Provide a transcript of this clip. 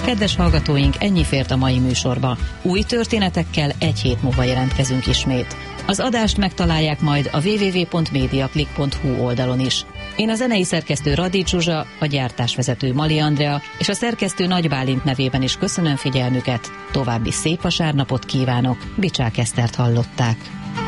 Kedves hallgatóink, ennyi fért a mai műsorba. Új történetekkel egy hét múlva jelentkezünk ismét. Az adást megtalálják majd a www.mediaclick.hu oldalon is. Én a zenei szerkesztő Radics Zsuzsa, a gyártásvezető Mali Andrea és a szerkesztő Nagy Bálint nevében is köszönöm figyelmüket. További szép vasárnapot kívánok. Bicsák Esztert hallották.